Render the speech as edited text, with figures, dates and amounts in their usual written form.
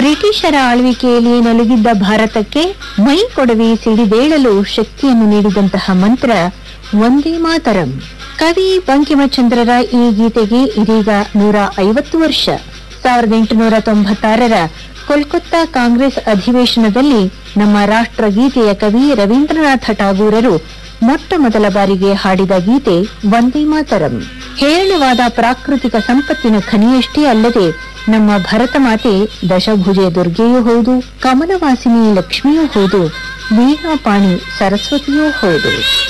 ಬ್ರಿಟಿಷರ ಆಳ್ವಿಕೆಯಲ್ಲಿ ನಲುಗಿದ್ದ ಭಾರತಕ್ಕೆ ಮೈ ಕೊಡವಿ ಸಿಡಿದೇಳಲು ಶಕ್ತಿಯನ್ನು ನೀಡಿದಂತಹ ಮಂತ್ರ ವಂದೇ ಮಾತರಂ. ಕವಿ ಬಂಕಿಮಚಂದ್ರರ ಈ ಗೀತೆಗೆ ಇದೀಗ 150 ವರ್ಷ. 1896ರ ಕೋಲ್ಕತ್ತಾ ಕಾಂಗ್ರೆಸ್ ಅಧಿವೇಶನದಲ್ಲಿ ನಮ್ಮ ರಾಷ್ಟ್ರಗೀತೆಯ ಕವಿ ರವೀಂದ್ರನಾಥ ಠಾಗೂರರು ಮೊಟ್ಟ ಮೊದಲ ಬಾರಿಗೆ ಹಾಡಿದ ಗೀತೆ ವಂದೇ ಮಾತರಂ. ಹೇರಳವಾದ ಪ್ರಾಕೃತಿಕ ಸಂಪತ್ತಿನ ಖನಿಯಷ್ಟೇ ಅಲ್ಲದೆ ನಮ್ಮ ಭರತ ಮಾತೆ ದಶಭುಜೆ ದುರ್ಗೆಯೂ ಹೌದು, ಕಮಲವಾಸಿನಿ ಲಕ್ಷ್ಮಿಯೂ ಹೌದು, ವೀಣಾಪಾಣಿ ಸರಸ್ವತಿಯೂ ಹೌದು.